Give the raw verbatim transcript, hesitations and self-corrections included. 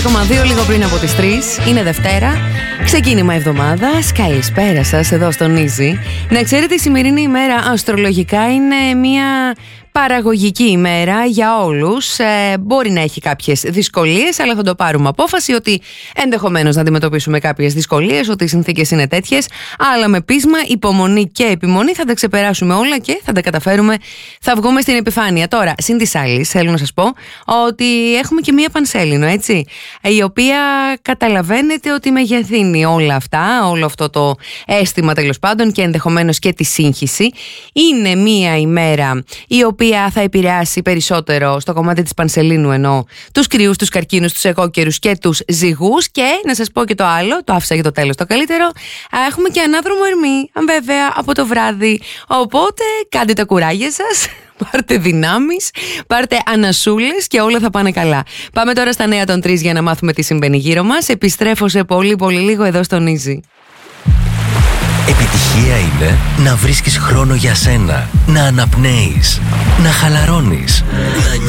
δύο λίγο πριν από τις τρεις, είναι Δευτέρα, ξεκίνημα εβδομάδας. Καλησπέρα σας εδώ στον Easy. Να ξέρετε, η σημερινή ημέρα αστρολογικά είναι μια παραγωγική ημέρα για όλους. Ε, μπορεί να έχει κάποιες δυσκολίες, αλλά θα το πάρουμε απόφαση ότι ενδεχομένως να αντιμετωπίσουμε κάποιες δυσκολίες, ότι οι συνθήκες είναι τέτοιες, αλλά με πείσμα, υπομονή και επιμονή θα τα ξεπεράσουμε όλα και θα τα καταφέρουμε, θα βγούμε στην επιφάνεια. Τώρα, συν της άλλης, θέλω να σας πω ότι έχουμε και μία Πανσέλινο, έτσι, η οποία καταλαβαίνετε ότι μεγεθύνει όλα αυτά, όλο αυτό το αίσθημα τέλος πάντων και ενδεχομένως και τη σύγχυση. Είναι μία ημέρα η οποία οποία θα επηρεάσει περισσότερο στο κομμάτι της Πανσελίνου, ενώ τους κρυούς, τους καρκίνους, τους εγώκερους και τους ζυγούς. Και να σας πω και το άλλο, το άφησα για το τέλος το καλύτερο, έχουμε και ανάδρομο Ερμή, βέβαια, από το βράδυ. Οπότε κάντε τα κουράγια σας, πάρτε δυνάμεις, πάρτε ανασούλες και όλα θα πάνε καλά. Πάμε τώρα στα νέα των τρεις για να μάθουμε τι συμβαίνει γύρω μας. Επιστρέφω σε πολύ πολύ λίγο εδώ στον Easy. Επιτυχία είναι να βρίσκεις χρόνο για σένα, να αναπνέεις, να χαλαρώνεις, να